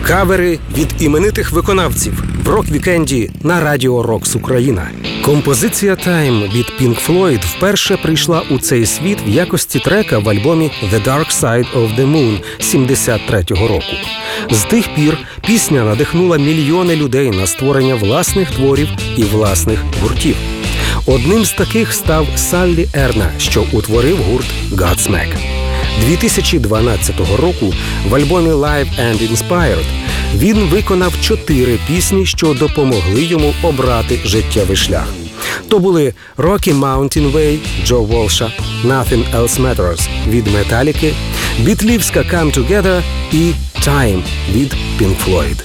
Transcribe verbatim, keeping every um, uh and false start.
Кавери від іменитих виконавців в рок-вікенді на Радіо Рокс Україна. Композиція «Time» від Pink Floyd вперше прийшла у цей світ в якості трека в альбомі «The Dark Side of the Moon» сімдесят третього року. З тих пір пісня надихнула мільйони людей на створення власних творів і власних гуртів. Одним з таких став Саллі Ерна, що утворив гурт Godsmack. дві тисячі дванадцятого року в альбомі «Live and Inspired» він виконав чотири пісні, що допомогли йому обрати життєвий шлях. То були «Rocky Mountain Way» Джо Волша, «Nothing Else Matters» від Металіки, бітлівська «Come Together» і «Time» від Pink Floyd.